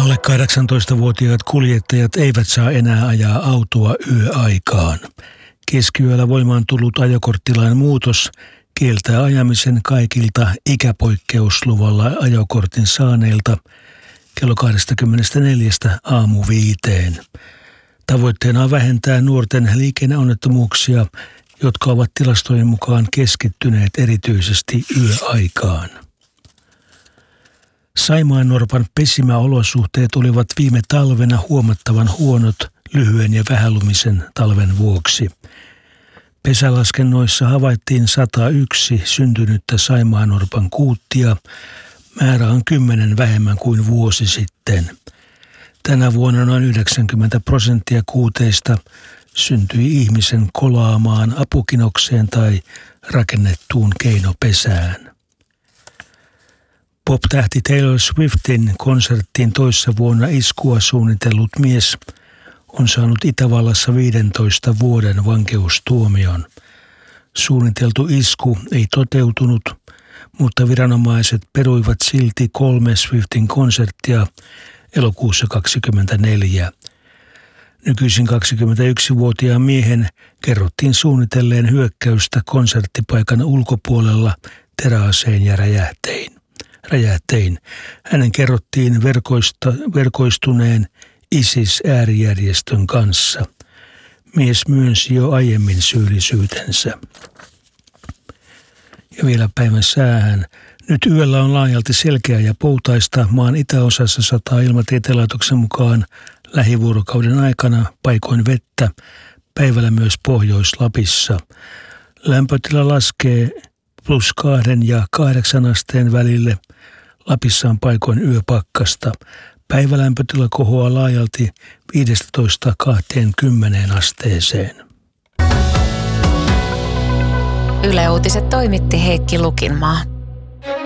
Alle 18-vuotiaat kuljettajat eivät saa enää ajaa autoa yöaikaan. Keskiyöllä voimaan tullut ajokorttilain muutos kieltää ajamisen kaikilta ikäpoikkeusluvalla ajokortin saaneilta kello 24 aamu 5. Tavoitteena on vähentää nuorten liikenneonnettomuuksia, jotka ovat tilastojen mukaan keskittyneet erityisesti yöaikaan. Saimaannorpan pesimäolosuhteet olivat viime talvena huomattavan huonot lyhyen ja vähälumisen talven vuoksi. Pesälaskennoissa havaittiin 101 syntynyttä saimaannorpan kuuttia. Määrä on 10 vähemmän kuin vuosi sitten. Tänä vuonna noin 90% kuuteista syntyi ihmisen kolaamaan apukinokseen tai rakennettuun keinopesään. Pop-tähti Taylor Swiftin konserttiin toissa vuonna iskua suunnitellut mies on saanut Itävallassa 15 vuoden vankeustuomion. Suunniteltu isku ei toteutunut, mutta viranomaiset peruivat silti 3 Swiftin konserttia elokuussa 2024. Nykyisin 21-vuotiaan miehen kerrottiin suunnitelleen hyökkäystä konserttipaikan ulkopuolella teräaseen ja räjähtein. Hänen kerrottiin verkoistuneen ISIS-äärijärjestön kanssa. Mies myönsi jo aiemmin syyllisyytensä. Ja vielä päivän säähän. Nyt yöllä on laajalti selkeä ja poutaista. Maan itäosassa sataa Ilmatieteen laitoksen mukaan lähivuorokauden aikana paikoin vettä. Päivällä myös Pohjois-Lapissa. Lämpötila laskee +2 ja 8 asteen välille. Lapissa on paikoin yöpakkasta. Päivälämpötila kohoaa laajalti 15-20 asteeseen. Yle Uutiset toimitti Heikki Lukinmaa.